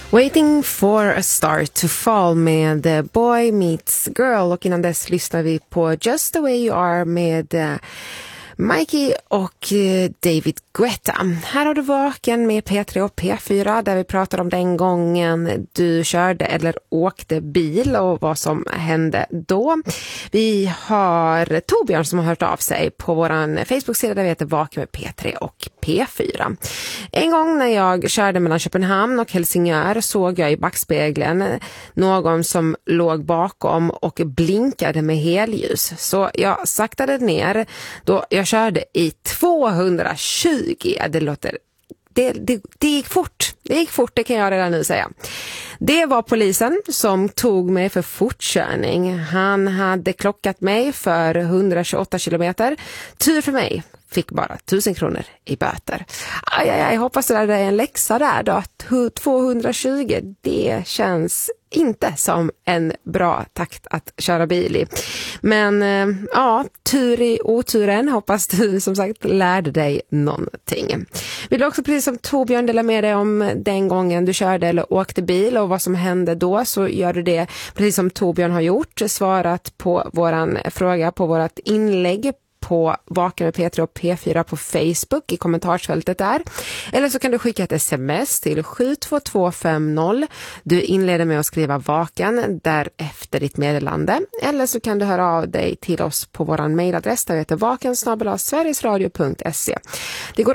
Waiting for a star to fall med Boy Meets Girl, och innan dess lyssnar vi på Just the way you are med Mikey och David Guetta. Här har du Vaken med P3 och P4 där vi pratar om den gången du körde eller åkte bil och vad som hände då. Vi har Torbjörn som har hört av sig på våran Facebook-sida där vi heter Vaken med P3 och P4. En gång när jag körde mellan Köpenhamn och Helsingör såg jag i backspegeln någon som låg bakom och blinkade med helljus. Så jag saktade ner då jag körde i 220. Det gick fort. Det gick fort, det kan jag redan nu säga. Det var polisen som tog mig för fortkörning. Han hade klockat mig för 128 kilometer. Tur för mig. Fick bara 1000 kronor i böter. Jag hoppas det är en läxa där då. 220, det känns inte som en bra takt att köra bil i. Men ja, tur i oturen. Hoppas du som sagt lärde dig någonting. Vill du också precis som Torbjörn dela med dig om den gången du körde eller åkte bil och vad som hände då, så gör du det precis som Torbjörn har gjort. Svarat på våran fråga på vårat inlägg på Vaken med P3 och P4 på Facebook i kommentarsfältet där. Eller så kan du skicka ett sms till 72250. Du inleder med att skriva Vaken därefter ditt meddelande. Eller så kan du höra av dig till oss på våran mejladress där vi heter vaken@sverigesradio.se. Det går